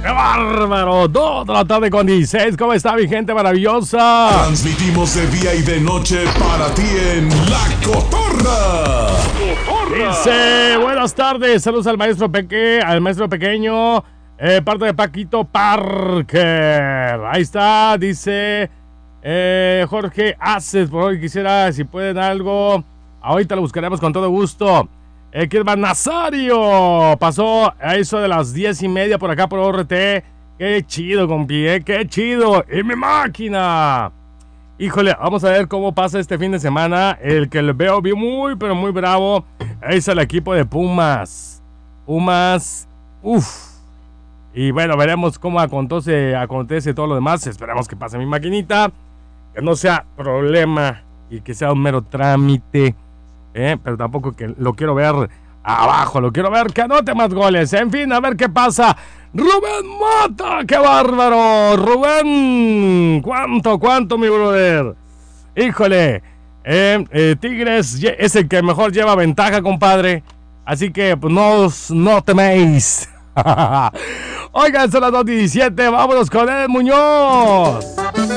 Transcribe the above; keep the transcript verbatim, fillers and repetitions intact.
¡Qué bárbaro! Dos de la tarde con dieciséis. ¿Cómo está mi gente maravillosa? Transmitimos de día y de noche para ti en La Cotorra. Cotorra. Dice, buenas tardes. Saludos al maestro Peque, al maestro pequeño. Eh, parte de Paquito Parker. Ahí está, dice eh, Jorge Aces. Por hoy quisiera, si pueden algo. Ahorita lo buscaremos con todo gusto. Eh, ¿Quién va? Nazario. Pasó a eso de las diez y media por acá por O R T. Qué chido, compi, eh, qué chido. Y mi máquina. Híjole, vamos a ver cómo pasa este fin de semana. El que le veo bien muy, pero muy bravo es el equipo de Pumas. Pumas, uff. Y bueno, veremos cómo acontece, acontece todo lo demás. Esperamos que pase mi maquinita. Que no sea problema y que sea un mero trámite. ¿eh? Pero tampoco que lo quiero ver abajo. Lo quiero ver que anote más goles. En fin, a ver qué pasa. Rubén Mata, qué bárbaro. Rubén, cuánto, cuánto, mi brother. Híjole. Eh, eh, Tigres es el que mejor lleva ventaja, compadre. Así que pues no, no teméis. Oigan, son las dos diecisiete. Vámonos con el Muñoz.